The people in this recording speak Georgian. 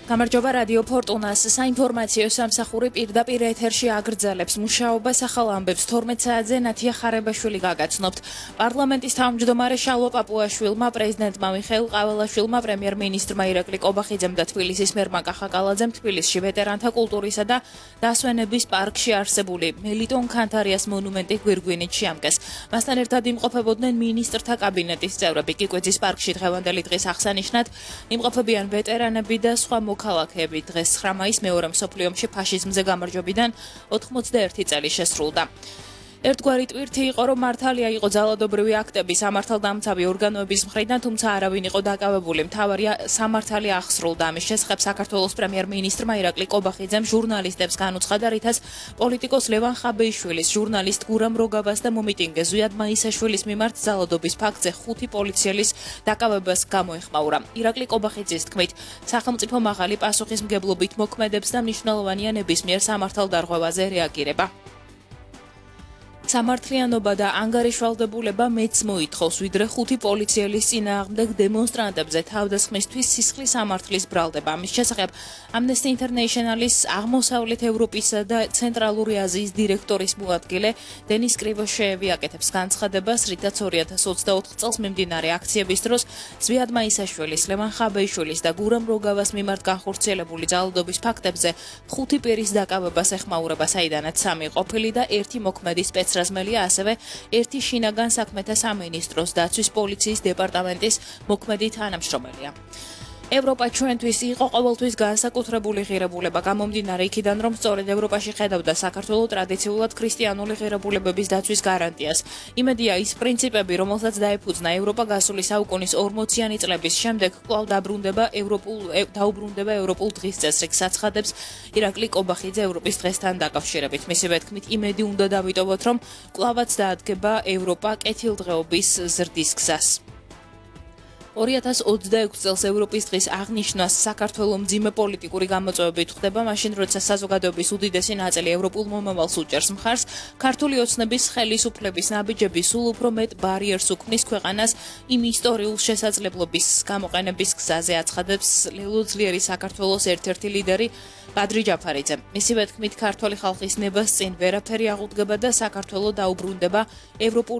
გამარჯობა რადიო ფორტუნას საინფორმაციო სამსახური პირდაპირ ეთერში აგრძელებს მუშაობას ახალ ამბებს 12 საათზე ნათია ხარებაშვილი გაგაცნობთ. პარლამენტის თავმჯდომარე შალვა პაპუაშვილმა, პრეზიდენტმა მიხეილ ყაველაშვილმა, პრემიერ-მინისტრმა ირაკლი კობახიძემ და თბილისის მერმა კახაკალაძემ თბილისში ვეტერანთა კულტურისა და დასვენების პარკში არსებული მელიტონ ქანთარიას მონუმენტი გვირგვინით შეამკეს. მასთან ერთად იმყოფებოდნენ მინისტრთა კაბინეტის წევრები. კიკვეძის პარკში დღევანდელი დღის აღსანიშნად იმყოფებიან ვეტერანები და სხვა მოქალაქეები. დღეს 9 მაისს მეორე მსოფლიო ომში ფაშიზმზე გამარჯვებიდან 81 წელი შესრულდა. ერთგვარი ტვირთი იყო, რომ მართალია იყო ძალადობრივი აქტები სამართალდამცავი ორგანოების მხრიდან, თუმცა არავინ იყო დაკავებული. მთავარია სამართალი აღსრულდა. ამის შესახებ საქართველოს პრემიერ-მინისტრმა ირაკლი კობახიძემ ჟურნალისტებს განუცხადა, რითაც პოლიტიკოს ლევან ხაბეიშვილის, ჟურნალისტ გურამ როგავას და მომიტინგე ზვიად მაისაშვილის მიმართ ძალადობის ფაქტზე 5 პოლიციელის დაკავებას გამოეხმაურა. ირაკლი კობახიძის თქმით, სახელმწიფო მაღალი პასუხისმგებლობით მოქმედებს და მნიშვნელოვანია ნებისმიერ სამართალდარღვევაზე რეაგირება. სამართლიანობა და ანგარიშვალდებულება მეც მოითხოვს, ვიდრე 5 პოლიციელის წინააღმდეგ დემონსტრანტებზე თავდასხმისთვის სისხლის სამართლის ბრალდება. ამის შესახებ Amnesty International-ის აღმოსავლეთ ევროპისა და ცენტრალური აზიის დირექტორის მოადგილე დენის კრივოშეევი აკეთებს განცხადებას, რითაც 2024 წელს მიმდინარე აქციების დროს ზვიად მაისაშვილის, ლევან ხაბეიშვილის და გურამ როგავას მიმართ განხორციელებული ძალადობის ფაქტებზე 5 პირის დაკავებას ეხმაურება, საიდანაც 3 ყოფილი და 1 მოქმედი სპეცრაზმელია, ასევე 1 შინაგან საქმეთა სამინისტროს დაცვის პოლიციის დეპარტამენტის მოქმედი თანამშრომელია. ევროპა ჩვენთვის იყო ყოველთვის განსაკუთრებული ღირებულება, გამომდინარე იქიდან, რომ სწორედ ევროპაში ხედავდა საქართველო ტრადიციულად ქრისტიანული ღირებულებების დაცვის გარანტიას. იმედია ის პრინციპები, რომელსაც დაეფუძნა ევროპა გასული საუკუნის 40-იანი წლების შემდეგ, კვლავ დაუბრუნდება ევროპულ დღის წესრიგს, აცხადებს ირაკლი კობახიძე ევროპის დღესთან დაკავშირებით. მისივე თქმით, იმედი უნდა დავიტოვოთ, რომ კვლავაც დაადგება ევროპა კეთილდღეობის ზრდის გზას. 2026 წელს ევროპის დღის აღნიშვნას საქართველოს მძიმე პოლიტიკური გამოწვევებით ხვდება, მაშინ როცა საზოგადოების უდიდესი ნაწილი ევროპულ მომავალს უჭერს მხარს, ქართული ოცნების ხელისუფლების ნაბიჯები სულ უფრო მეტ ბარიერს უქმნის ქვეყანას იმ ისტორიულ შესაძლებლობის გამოყენების გზაზე, აცხადებს ლელოძლიერი საქართველოს ერთ-ერთი ლიდერი ბადრი ჯაფარიძე. მისივე თქმით, ქართული ხალხის ნებას წინ ვერაფერი აღუდგება და საქართველო დაუბრუნდება ევროპულ